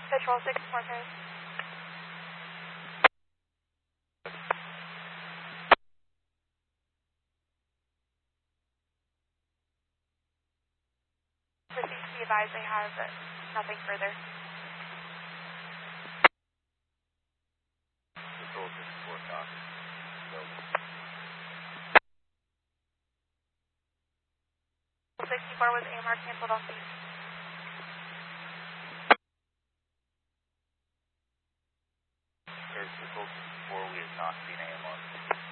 Patrol 64, Paris. Proceed to be advised they have nothing further. Patrol 64, copy. Go. 64 was AMR canceled off the... Patrol 64, we have not seen AMR.